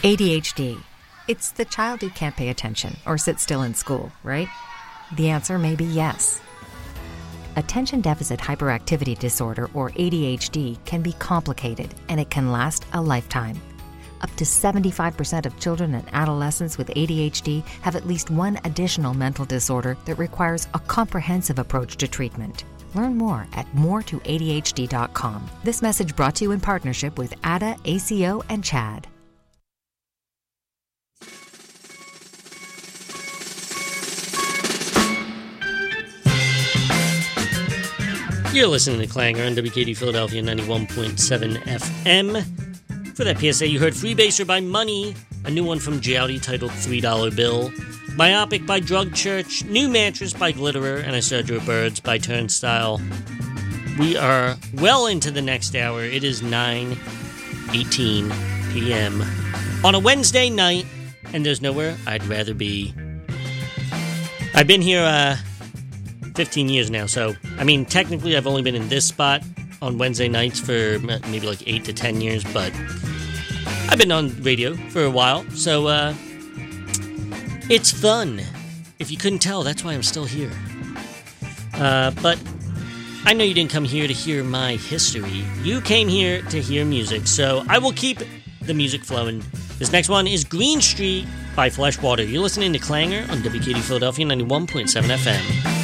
ADHD. It's the child who can't pay attention or sit still in school, right? The answer may be yes. Attention Deficit Hyperactivity Disorder, or ADHD, can be complicated and it can last a lifetime. Up to 75% of children and adolescents with ADHD have at least one additional mental disorder that requires a comprehensive approach to treatment. Learn more at moretoadhd.com. This message brought to you in partnership with ADA, ACO, and CHAD. You're listening to Clanger on WKD Philadelphia 91.7 FM. For that PSA, you heard Freebaser by Money, a new one from Jowdy titled $3 Bill, Biopic by Drug Church, New Mattress by Glitterer, and I Served Your Birds by Turnstile. We are well into the next hour. It is 9:18 p.m. on a Wednesday night, and there's nowhere I'd rather be. I've been here 15 years now, so, I mean, technically I've only been in this spot on Wednesday nights for maybe like 8 to 10 years, but I've been on radio for a while, so, it's fun. If you couldn't tell, that's why I'm still here. But I know you didn't come here to hear my history. You came here to hear music, so I will keep the music flowing. This next one is Green Street by Fleshwater. You're listening to Clanger on WKD Philadelphia 91.7 FM.